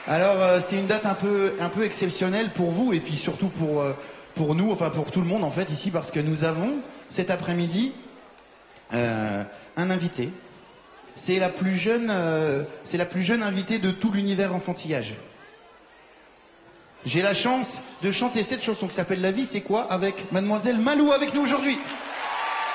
Alors c'est une date un peu exceptionnelle pour vous et puis surtout pour nous, enfin pour tout le monde en fait ici, parce que nous avons cet après-midi un invité. C'est la plus jeune invitée de tout l'univers enfantillage. J'ai la chance de chanter cette chanson qui s'appelle La vie c'est quoi avec Mademoiselle Malou avec nous aujourd'hui.